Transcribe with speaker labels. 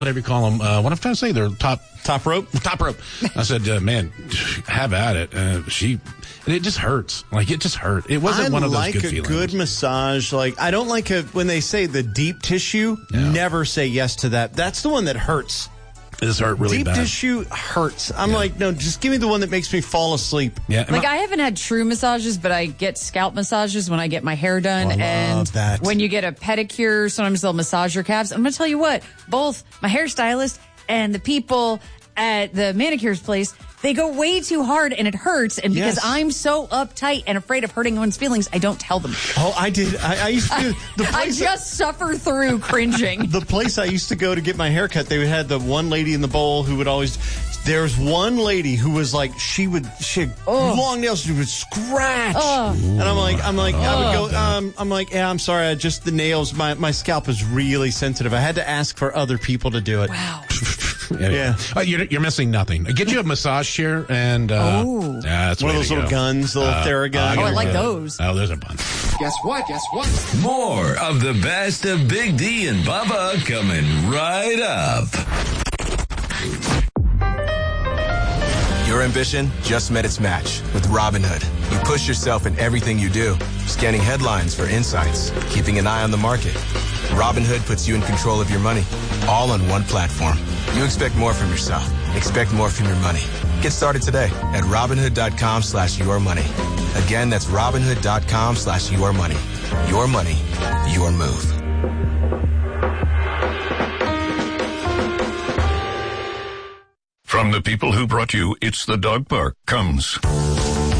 Speaker 1: whatever you call them, what I'm trying to say, they're top rope. I said, man, have at it. And it just hurts. Like, it just hurt. It wasn't one of those good feelings. I like a good massage. Like, I don't like when they say the deep tissue, never say yes to that. That's the one that hurts. This hurt really bad. Deep tissue hurts. I'm like, no, just give me the one that makes me fall asleep. Yeah.
Speaker 2: Like, I haven't had true massages, but I get scalp massages when I get my hair done. And when you get a pedicure, sometimes they'll massage your calves. I'm going to tell you what, both my hairstylist and the people at the manicures place, they go way too hard and it hurts. And because I'm so uptight and afraid of hurting anyone's feelings, I don't tell them. Oh, I did. I used to. I just suffer through cringing. The place I used to go to get my hair cut, they had the one lady in the bowl who would always. There's one lady who was like, she had long nails, she would scratch. And I'm like, I would go, I'm like, yeah, I'm sorry, just the nails, my scalp is really sensitive. I had to ask for other people to do it. Wow. Yeah. You're missing nothing. Get you a massage chair and, that's one of those little guns, the little Theragun. I like those. Oh, there's a bunch.
Speaker 3: Guess what?
Speaker 4: More of the best of Big D and Bubba coming right up.
Speaker 5: Your ambition just met its match with Robinhood. You push yourself in everything you do, scanning headlines for insights, keeping an eye on the market. Robinhood puts you in control of your money, all on one platform. You expect more from yourself. Expect more from your money. Get started today at Robinhood.com/yourmoney. Again, that's Robinhood.com/yourmoney. Your money, your move.
Speaker 6: From the people who brought you It's the Dog Park comes